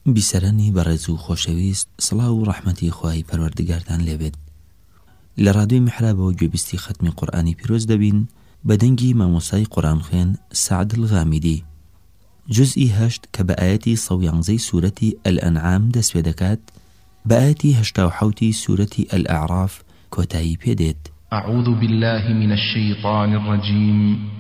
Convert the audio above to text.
بیسەرانی بەڕێز و خۆشەویست، سڵاو و ڕەحمەتی خوای پەروەردگارتان لێبێت. لە ڕادیۆی میحرابەوە گوێبیستی ختمی قورئانی پیرۆز دەبین بە دەنگی مامۆسای قورئان خوێن سعد الغامیدی، جزئی 8 کە بە ئاەتی 111 سوورەتی ئەلئەنعام دەست پێ دەکات، بە ئاەتی 87 سوورەتی ئەلئەعراف کۆتایی پێدێت. أعوذ بالله من الشيطان الرجيم